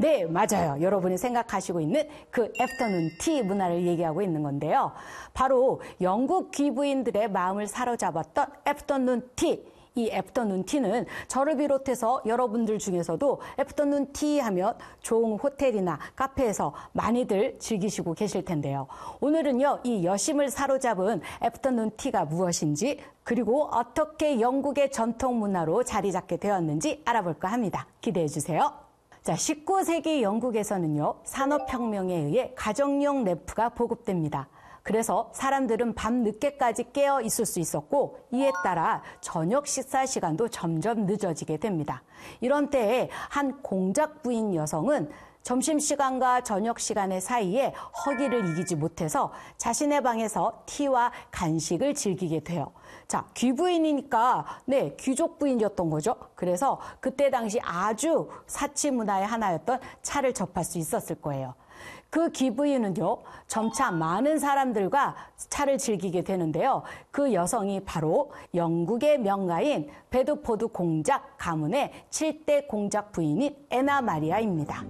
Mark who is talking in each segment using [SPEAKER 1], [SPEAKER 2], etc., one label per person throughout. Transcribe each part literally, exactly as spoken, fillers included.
[SPEAKER 1] 네, 맞아요. 여러분이 생각하시고 있는 그 애프터눈 티 문화를 얘기하고 있는 건데요. 바로 영국 귀부인들의 마음을 사로잡았던 애프터눈 티. 이 애프터눈 티는 저를 비롯해서 여러분들 중에서도 애프터눈 티 하면 좋은 호텔이나 카페에서 많이들 즐기시고 계실 텐데요. 오늘은요, 이 여심을 사로잡은 애프터눈 티가 무엇인지, 그리고 어떻게 영국의 전통 문화로 자리 잡게 되었는지 알아볼까 합니다. 기대해 주세요. 자, 십구 세기 영국에서는요, 산업혁명에 의해 가정용 램프가 보급됩니다. 그래서 사람들은 밤 늦게까지 깨어 있을 수 있었고, 이에 따라 저녁 식사 시간도 점점 늦어지게 됩니다. 이런 때에 한 공작 부인 여성은 점심시간과 저녁시간의 사이에 허기를 이기지 못해서 자신의 방에서 티와 간식을 즐기게 돼요. 자, 귀부인이니까 네, 귀족 부인이었던 거죠. 그래서 그때 당시 아주 사치 문화의 하나였던 차를 접할 수 있었을 거예요. 그 귀부인은요, 점차 많은 사람들과 차를 즐기게 되는데요. 그 여성이 바로 영국의 명가인 베드포드 공작 가문의 칠 대 공작 부인인 애나 마리아입니다.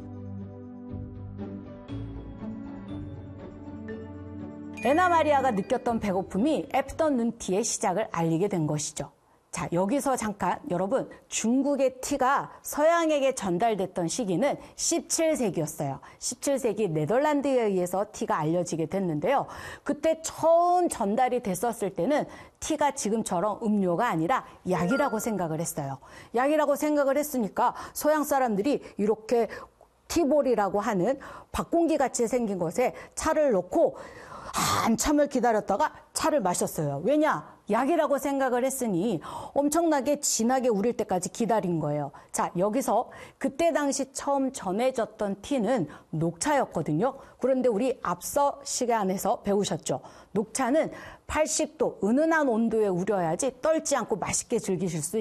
[SPEAKER 1] 애나 마리아가 느꼈던 배고픔이 애프터눈 티의 시작을 알리게 된 것이죠. 자, 여기서 잠깐 여러분, 중국의 티가 서양에게 전달됐던 시기는 십칠 세기였어요. 십칠 세기 네덜란드에 의해서 티가 알려지게 됐는데요. 그때 처음 전달이 됐었을 때는 티가 지금처럼 음료가 아니라 약이라고 생각을 했어요. 약이라고 생각을 했으니까 서양 사람들이 이렇게 티볼이라고 하는 밥공기 같이 생긴 것에 차를 넣고 한참을 기다렸다가 차를 마셨어요. 왜냐? 약이라고 생각을 했으니 엄청나게 진하게 우릴 때까지 기다린 거예요. 자, 여기서 그때 당시 처음 전해졌던 티는 녹차였거든요. 그런데 우리 앞서 시간에서 배우셨죠. 녹차는 팔십 도 은은한 온도에 우려야지 떨지 않고 맛있게 즐기실 수